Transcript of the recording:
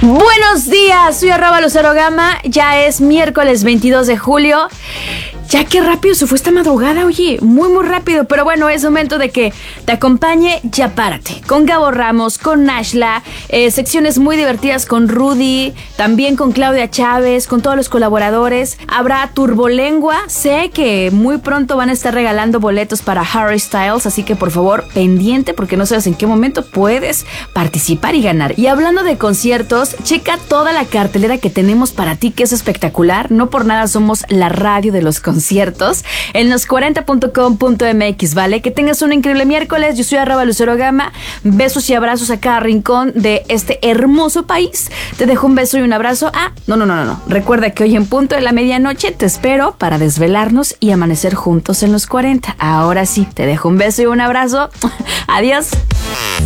Buenos días, soy @LuceroGama. Ya es miércoles 22 de julio. Ya qué rápido se fue esta madrugada, oye, muy rápido. Pero bueno, es momento de que te acompañe Ya Párate, con Gabo Ramos, con Nashla, secciones muy divertidas con Rudy, también con Claudia Chávez, con todos los colaboradores. Habrá Turbolengua, sé que muy pronto van a estar regalando boletos para Harry Styles, así que por favor, pendiente, porque no sabes en qué momento puedes participar y ganar. Y hablando de conciertos, checa toda la cartelera que tenemos para ti, que es espectacular. No por nada somos la radio de los conciertos en los40.com.mx, ¿vale? Que tengas un increíble miércoles. Yo soy @LuceroGama. Besos y abrazos a cada rincón de este hermoso país. Te dejo un beso y un abrazo. No. Recuerda que hoy en punto de la medianoche te espero para desvelarnos y amanecer juntos en los 40. Ahora sí, te dejo un beso y un abrazo. Adiós.